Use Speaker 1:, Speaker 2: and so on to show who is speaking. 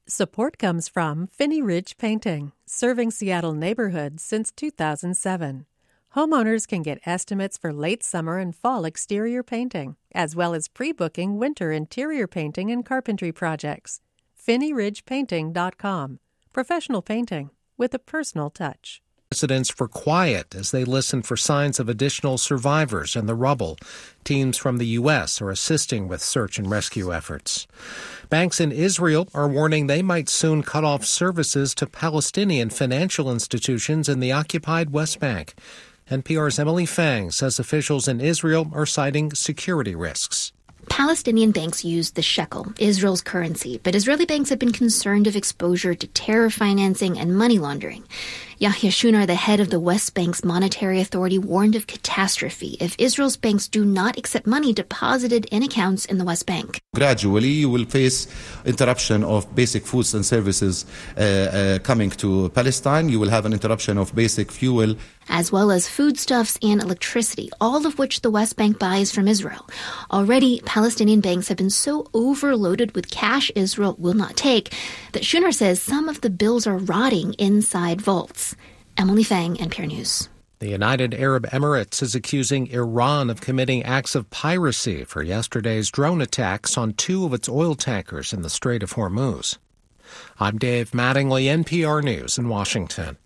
Speaker 1: Support comes from Finney Ridge Painting, serving Seattle neighborhoods since 2007. Homeowners can get estimates for late summer and fall exterior painting, as well as pre-booking winter interior painting and carpentry projects. FinneyRidgePainting.com. Professional painting with a personal touch.
Speaker 2: Residents for quiet as they listen for signs of additional survivors in the rubble. Teams from the U.S. are assisting with search and rescue efforts. Banks in Israel are warning they might soon cut off services to Palestinian financial institutions in the occupied West Bank. NPR's Emily Fang says officials in Israel are citing security risks.
Speaker 3: Palestinian banks use the shekel, Israel's currency, but Israeli banks have been concerned of exposure to terror financing and money laundering. Yahya Shunar, the head of the West Bank's monetary authority, warned of catastrophe if Israel's banks do not accept money deposited in accounts in the West Bank.
Speaker 4: Gradually, you will face interruption of basic foods and services coming to Palestine. You will have an interruption of basic fuel,
Speaker 3: as well as foodstuffs and electricity, all of which the West Bank buys from Israel. Already, Palestinian banks have been so overloaded with cash Israel will not take that Shunar says some of the bills are rotting inside vaults. Emily Fang, NPR News.
Speaker 2: The United Arab Emirates is accusing Iran of committing acts of piracy for yesterday's drone attacks on two of its oil tankers in the Strait of Hormuz. I'm Dave Mattingly, NPR News in Washington.